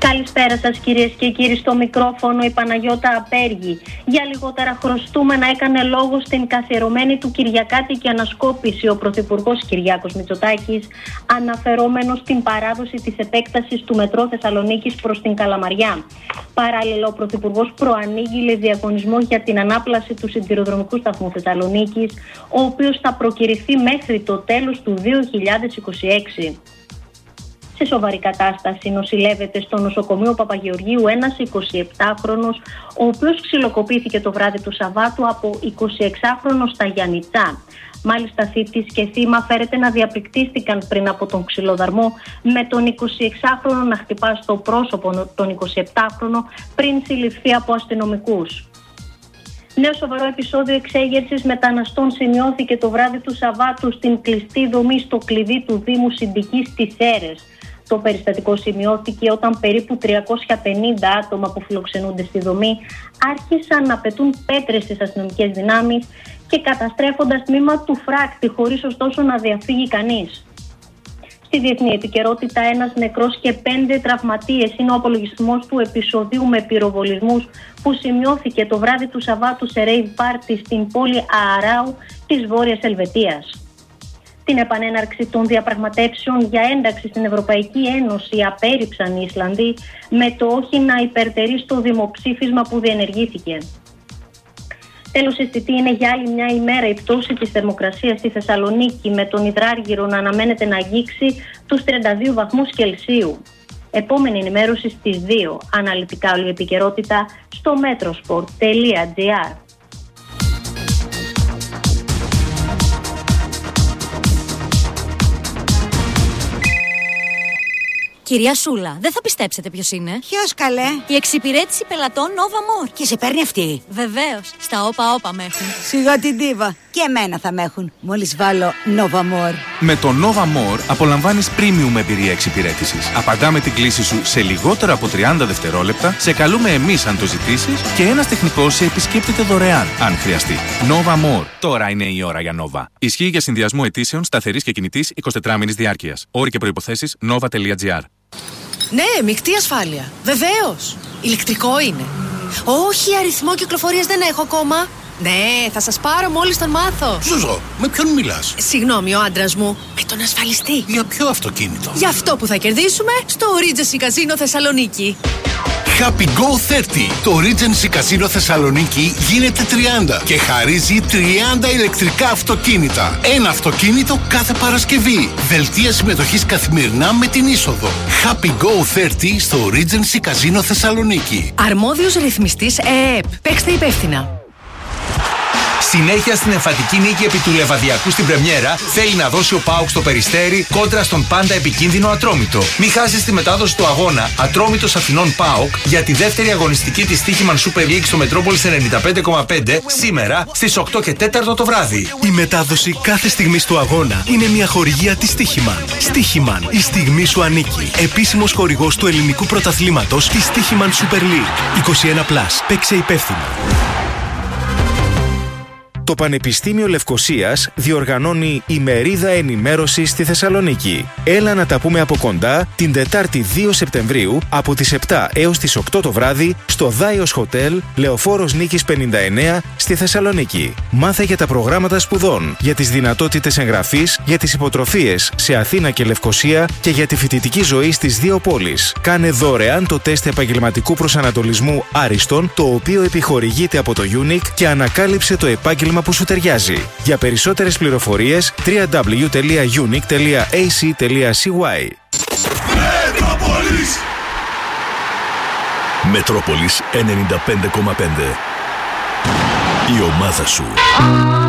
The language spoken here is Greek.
Καλησπέρα σας κυρίες και κύριοι, στο μικρόφωνο η Παναγιώτα Απέργη. Για λιγότερα χρωστούμενα έκανε λόγο στην καθιερωμένη του Κυριακάτικη ανασκόπηση ο Πρωθυπουργός Κυριάκος Μητσοτάκης, αναφερόμενος στην παράδοση της επέκτασης του μετρό Θεσσαλονίκης προς την Καλαμαριά. Παράλληλα, ο Πρωθυπουργός προανήγγειλε διαγωνισμό για την ανάπλαση του σιδηροδρομικού σταθμού Θεσσαλονίκης, ο οποίος θα προκηρυχθεί μέχρι το τέλος του 2026. Σε σοβαρή κατάσταση νοσηλεύεται στο νοσοκομείο Παπαγεωργίου ένας 27χρονος, ο οποίος ξυλοκοπήθηκε το βράδυ του Σαββάτου από 26χρονο στα Γιαννιτσά. Μάλιστα, θύτης και θύμα φέρεται να διαπληκτίστηκαν πριν από τον ξυλοδαρμό, με τον 26χρονο να χτυπά στο πρόσωπο τον 27χρονο πριν συλληφθεί από αστυνομικούς. Νέο σοβαρό επεισόδιο εξέγερσης μεταναστών σημειώθηκε το βράδυ του Σαββάτου στην κλειστή δομή στο κλειδί του Δήμου Συντικής στις Σέρρες. Το περιστατικό σημειώθηκε όταν περίπου 350 άτομα που φιλοξενούνται στη δομή άρχισαν να πετούν πέτρες στις αστυνομικές δυνάμεις και καταστρέφοντας τμήμα του φράκτη, χωρίς ωστόσο να διαφύγει κανείς. Στη διεθνή επικαιρότητα, ένας νεκρός και 5 τραυματίες είναι ο απολογισμός του επεισοδίου με πυροβολισμούς που σημειώθηκε το βράδυ του Σαββάτου σε rave party στην πόλη Ααράου της Βόρειας Ελβετίας. Την επανέναρξη των διαπραγματεύσεων για ένταξη στην Ευρωπαϊκή Ένωση απέρριψαν οι Ισλανδοί, με το όχι να υπερτερεί στο δημοψήφισμα που διενεργήθηκε. Τέλος, αισθητή είναι για άλλη μια ημέρα η πτώση της θερμοκρασίας στη Θεσσαλονίκη, με τον υδράργυρο να αναμένεται να αγγίξει τους 32 βαθμούς Κελσίου. Επόμενη ενημέρωση στις 2. Αναλυτικά όλη η επικαιρότητα στο metrosport.gr. Κυρία Σούλα, δεν θα πιστέψετε ποιος είναι. Ποιος, καλέ? Η εξυπηρέτηση πελατών Nova More. Και σε παίρνει αυτή? Βεβαίως, στα όπα με έχουν. Σιγά την τίβα. Και εμένα θα με έχουν, μόλις βάλω Nova More. Με το Nova More απολαμβάνεις premium εμπειρία εξυπηρέτησης. Απαντάμε την κλήση σου σε λιγότερο από 30 δευτερόλεπτα, σε καλούμε εμείς αν το ζητήσεις και ένας τεχνικός σε επισκέπτεται δωρεάν, αν χρειαστεί. Nova More. Τώρα είναι η ώρα για Nova. Ισχύει για συνδυασμό αιτήσεων σταθερής και κινητής 24 μήνης διάρκειας. Όροι και προϋποθέσεις nova.gr. Ναι, μεικτή ασφάλεια. Βεβαίως. Ηλεκτρικό είναι. Όχι, αριθμό κυκλοφορίας δεν έχω ακόμα. Ναι, θα σας πάρω μόλις τον μάθω. Ζουζό, με ποιον μιλάς? Συγγνώμη, ο άντρας μου. Με τον ασφαλιστή. Για ποιο αυτοκίνητο? Για αυτό που θα κερδίσουμε στο Regency Casino Θεσσαλονίκη. Happy Go 30. Το Regency Casino Θεσσαλονίκη γίνεται 30 και χαρίζει 30 ηλεκτρικά αυτοκίνητα. Ένα αυτοκίνητο κάθε Παρασκευή. Δελτία συμμετοχής καθημερινά με την είσοδο. Happy Go 30 στο Regency Casino Θεσσαλονίκη. Αρμόδιος ρυθμιστής ΕΕΠ. Παίξτε υπεύθυνα. Συνέχεια στην εμφατική νίκη επί του Λεβαδιακού στην Πρεμιέρα, θέλει να δώσει ο ΠΑΟΚ στο Περιστέρι κόντρα στον πάντα επικίνδυνο Ατρόμητο. Μην χάσεις τη μετάδοση του αγώνα Ατρόμητος Αθηνών ΠΑΟΚ για τη δεύτερη αγωνιστική της Στίχημαν Super League στο Μετρόπολης 95,5 σήμερα στις 8 και 4 το βράδυ. Η μετάδοση κάθε στιγμής του αγώνα είναι μια χορηγία της Στίχημαν. Στίχημαν, η στιγμή σου ανήκει. Επίσημος χορηγός του ελληνικού πρωταθλήματος της Στίχημαν Super League. 21+. Παίξε υπεύθυνα. Το Πανεπιστήμιο Λευκωσίας διοργανώνει ημερίδα ενημέρωσης στη Θεσσαλονίκη. Έλα να τα πούμε από κοντά την Τετάρτη 2 Σεπτεμβρίου από τις 7 έως τις 8 το βράδυ στο Δάιος Χοτέλ, Λεωφόρος Νίκης 59 στη Θεσσαλονίκη. Μάθε για τα προγράμματα σπουδών, για τις δυνατότητες εγγραφής, για τις υποτροφίες σε Αθήνα και Λευκωσία και για τη φοιτητική ζωή στις δύο πόλεις. Κάνε δωρεάν το τεστ επαγγελματικού προσανατολισμού Άριστον, το οποίο επιχορηγείται από το UNIC, και ανακάλυψε το επάγγελμα που σου ταιριάζει. Για περισσότερες πληροφορίες www.unic.ac.cy. Μετρόπολης 95,5. Η ομάδα σου.